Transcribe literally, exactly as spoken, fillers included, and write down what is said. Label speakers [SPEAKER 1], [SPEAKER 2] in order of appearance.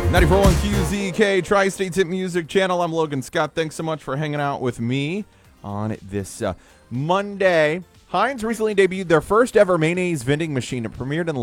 [SPEAKER 1] ninety-four point one Q Z K, Tri-State Hit Music Channel. I'm Logan Scott. Thanks so much for hanging out with me on this uh, Monday. Heinz recently debuted their first ever mayonnaise vending machine. It premiered in